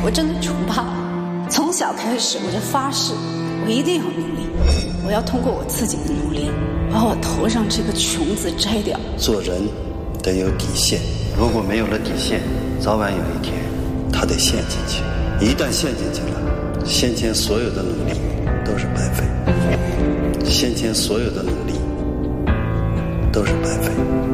我真的穷怕了。从小开始我就发誓，我一定要努力，我要通过我自己的努力，把我头上这个穷字摘掉。 做人得有底线，如果没有了底线，早晚有一天他得陷进去。一旦陷进去了，先前所有的努力都是白费，先前所有的努力都是白费。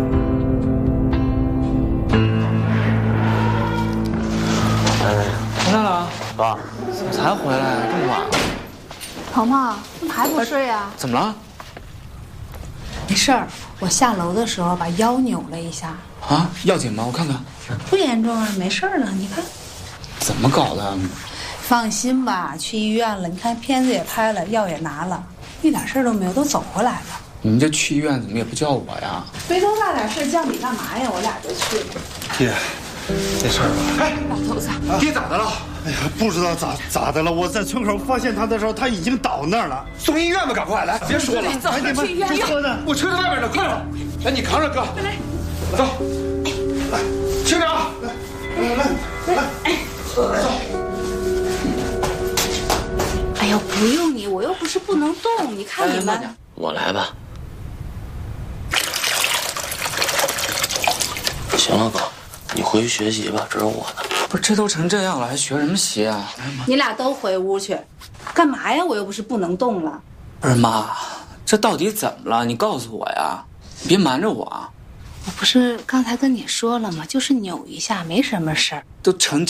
回来了， 爸， 怎么才回来？这么晚了？ 鹏鹏，怎么还不睡啊？ 怎么了？ 没事儿，我下楼的时候把腰扭了一下。 啊，要紧吗？我看看。 不严重啊，没事儿了。你看， 怎么搞的？ 放心吧，去医院了。你看片子也拍了，药也拿了，一点事儿都没有，都走回来了。 你们这去医院怎么也不叫我呀？ 没多大点事，叫你干嘛呀？我俩就去了。 爹，这事儿吧， 哎， 老头子， 爹咋的了？ 哎呀，不知道咋的了。我在村口发现他的时候，他已经倒那儿了。 送医院吧，赶快来！别说了， 走，去医院。 车呢？ 我车在外面呢，快点！来，你扛着哥， 来， 走，来，厅长，来，走。 哎呦，不用你，我又不是不能动。你看你们， 我来吧。行了，哥，你回去学习吧，这是我的。 不是，这都成这样了，还学什么习啊？哎妈！ 你俩都回屋去，干嘛呀？我又不是不能动了。 不是妈，这到底怎么了？你告诉我呀！你别瞒着我啊！ 我不是刚才跟你说了吗？就是扭一下，没什么事儿。 都成